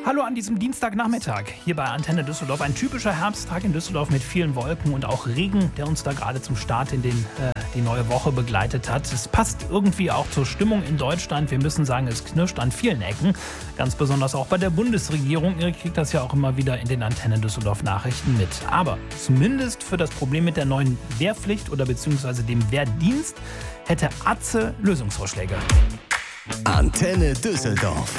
Hallo an diesem Dienstagnachmittag hier bei Antenne Düsseldorf. Ein typischer Herbsttag in Düsseldorf mit vielen Wolken und auch Regen, der uns da gerade zum Start in die neue Woche begleitet hat. Es passt irgendwie auch zur Stimmung in Deutschland. Wir müssen sagen, es knirscht an vielen Ecken. Ganz besonders auch bei der Bundesregierung. Ihr kriegt das ja auch immer wieder in den Antenne Düsseldorf Nachrichten mit. Aber zumindest für das Problem mit der neuen Wehrpflicht oder beziehungsweise dem Wehrdienst hätte Atze Lösungsvorschläge. Antenne Düsseldorf.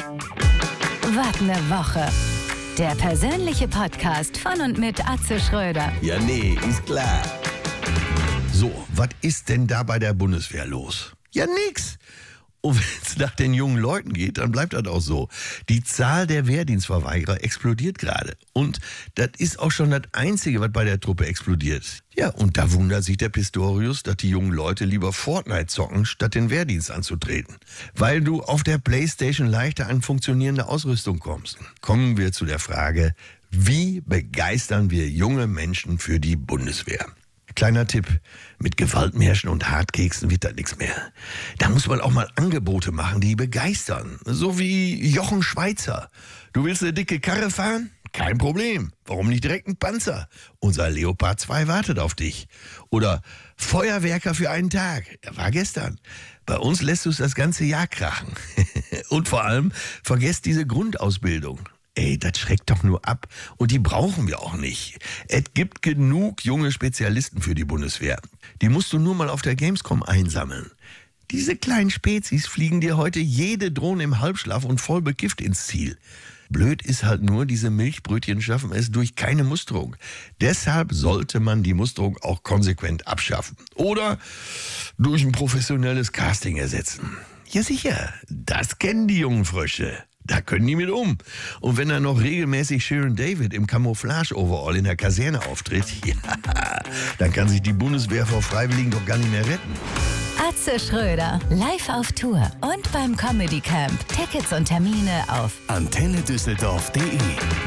Was ne Woche. Der persönliche Podcast von und mit Atze Schröder. Ja, nee, ist klar. So, was ist denn da bei der Bundeswehr los? Ja, nix. Und wenn es nach den jungen Leuten geht, dann bleibt das auch so. Die Zahl der Wehrdienstverweigerer explodiert gerade. Und das ist auch schon das Einzige, was bei der Truppe explodiert. Ja, und da wundert sich der Pistorius, dass die jungen Leute lieber Fortnite zocken, statt den Wehrdienst anzutreten. Weil du auf der Playstation leichter an funktionierende Ausrüstung kommst. Kommen wir zu der Frage, wie begeistern wir junge Menschen für die Bundeswehr? Kleiner Tipp, mit Gewaltmärschen und Hartkeksen wird das nichts mehr. Da muss man auch mal Angebote machen, die begeistern. So wie Jochen Schweizer. Du willst eine dicke Karre fahren? Kein Problem. Warum nicht direkt ein Panzer? Unser Leopard 2 wartet auf dich. Oder Feuerwerker für einen Tag. War gestern. Bei uns lässt du es das ganze Jahr krachen. Und vor allem, vergesst diese Grundausbildung. Ey, das schreckt doch nur ab. Und die brauchen wir auch nicht. Es gibt genug junge Spezialisten für die Bundeswehr. Die musst du nur mal auf der Gamescom einsammeln. Diese kleinen Spezies fliegen dir heute jede Drohne im Halbschlaf und voll bekifft ins Ziel. Blöd ist halt nur, diese Milchbrötchen schaffen es durch keine Musterung. Deshalb sollte man die Musterung auch konsequent abschaffen. Oder durch ein professionelles Casting ersetzen. Ja sicher, das kennen die jungen Frösche. Da können die mit um. Und wenn dann noch regelmäßig Sharon David im Camouflage-Overall in der Kaserne auftritt, ja, dann kann sich die Bundeswehr vor Freiwilligen doch gar nicht mehr retten. Atze Schröder, live auf Tour und beim Comedy Camp. Tickets und Termine auf AntenneDüsseldorf.de